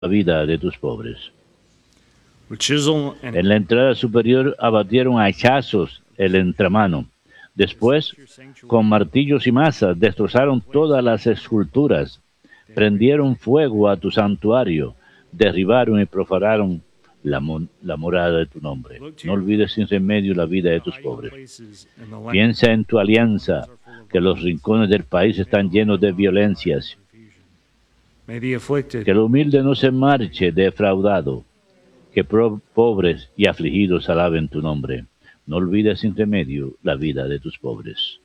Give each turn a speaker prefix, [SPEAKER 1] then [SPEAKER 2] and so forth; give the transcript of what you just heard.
[SPEAKER 1] la vida de tus pobres.
[SPEAKER 2] With chisel and
[SPEAKER 1] En la entrada superior abatieron a hachazos el entramano. Después, con martillos y masas, destrozaron todas las esculturas. Prendieron fuego a tu santuario. Derribaron y profanaron la morada de tu nombre. No olvides sin remedio la vida de tus pobres. Piensa en tu alianza, que los rincones del país están llenos de violencias.
[SPEAKER 2] may be afflicted.
[SPEAKER 1] Que el humilde no se marche defraudado. Que pobres y afligidos alaben tu nombre. No olvides sin remedio la vida de tus pobres.